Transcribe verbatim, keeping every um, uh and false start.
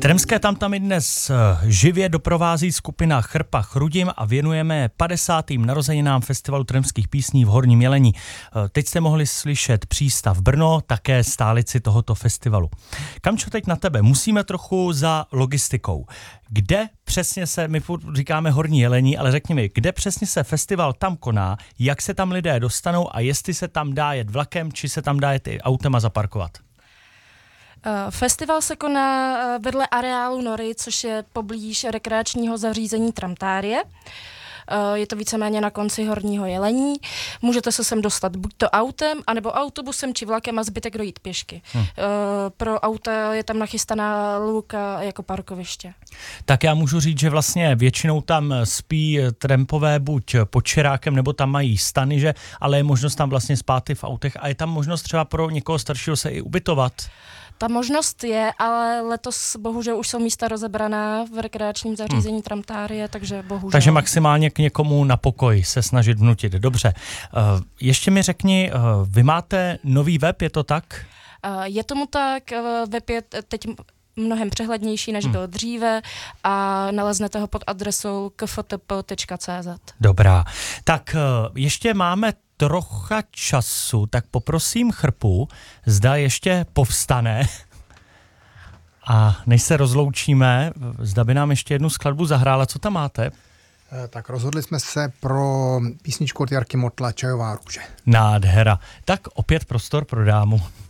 Tremské tamtamy dnes živě doprovází skupina Chrpa Chrudim a věnujeme padesátým narozeninám festivalu tremských písní v Horním Jelení. Teď jste mohli slyšet Přístav Brno, také stálici tohoto festivalu. Kamčo, teď na tebe, musíme trochu za logistikou. Kde přesně se, my říkáme Horní Jelení, ale řekni mi, kde přesně se festival tam koná, jak se tam lidé dostanou a jestli se tam dá jet vlakem, či se tam dá jet i autem a zaparkovat? Festival se koná vedle areálu Nory, což je poblíž rekreačního zařízení Tramtárie. Je to víceméně na konci Horního Jelení. Můžete se sem dostat buď to autem, anebo autobusem či vlakem a zbytek dojít pěšky. Hmm. Pro auta je tam nachystaná lůka jako parkoviště. Tak já můžu říct, že vlastně většinou tam spí trampové buď pod Čerákem, nebo tam mají stany, že, ale je možnost tam vlastně spát i v autech a je tam možnost třeba pro někoho staršího se i ubytovat. Ta možnost je, ale letos bohužel už jsou místa rozebraná v rekreačním zařízení hmm. Tramtárie, takže bohužel. Takže maximálně k někomu na pokoj se snažit vnutit. Dobře. Uh, ještě mi řekni, uh, vy máte nový web, je to tak? Uh, je tomu tak, uh, web je teď mnohem přehlednější, než hmm. byl dříve a naleznete ho pod adresou k f t p tečka c z. Dobrá. Tak uh, ještě máme trocha času, tak poprosím Chrpu, zda ještě povstane a než se rozloučíme, zda by nám ještě jednu skladbu zahrála. Co tam máte? Tak rozhodli jsme se pro písničku od Jarky Motla Čajová růže. Nádhera. Tak opět prostor pro dámu.